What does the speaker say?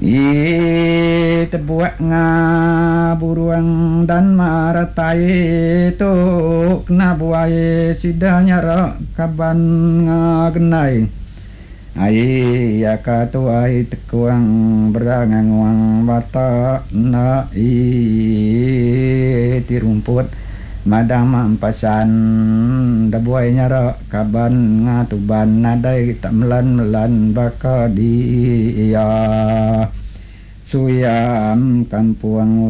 Tebuak ngaburuang dan maratai tu kena buai sidanya rak kaban ngagenai ai yakatu ai tekuang berangang wang bata na tirumput madang mampasan dabuai nyara kaban ngatuban nadai tak melan baka dia suyam kampuang